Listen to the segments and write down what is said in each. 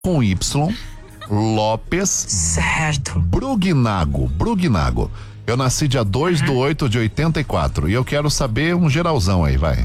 com Y, Lopes Certo. Brugnago. Eu nasci dia 2/8/84 e eu quero saber um geralzão aí, vai.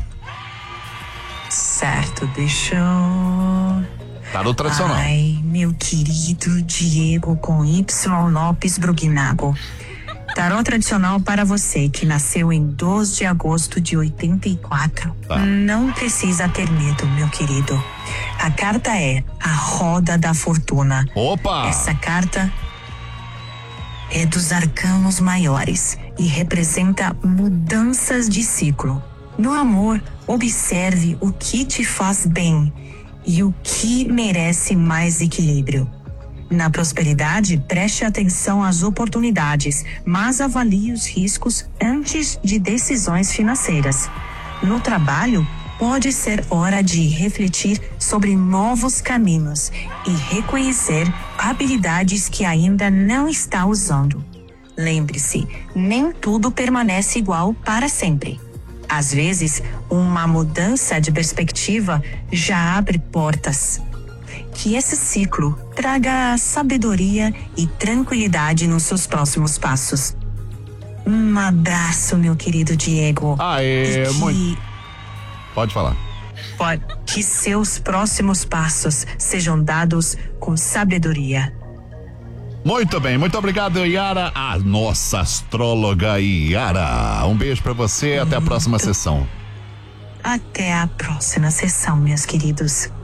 Certo, deixa eu... Tá no tradicional. Ai, meu querido Diego com Y Lopes Brugnago. Tarô tradicional para você que nasceu em 2 de agosto de 84. Tá. Não precisa ter medo, meu querido. A carta é a Roda da Fortuna. Opa! Essa carta é dos arcanos maiores e representa mudanças de ciclo. No amor, observe o que te faz bem e o que merece mais equilíbrio. Na prosperidade, preste atenção às oportunidades, mas avalie os riscos antes de decisões financeiras. No trabalho, pode ser hora de refletir sobre novos caminhos e reconhecer habilidades que ainda não está usando. Lembre-se, nem tudo permanece igual para sempre. Às vezes, uma mudança de perspectiva já abre portas. Que esse ciclo traga sabedoria e tranquilidade nos seus próximos passos. Um abraço, meu querido Diego. Aê, muito. Pode falar. Que seus próximos passos sejam dados com sabedoria. Muito bem, muito obrigado, Yara, a nossa astróloga Yara. Um beijo pra você, até a próxima sessão. Até a próxima sessão, meus queridos.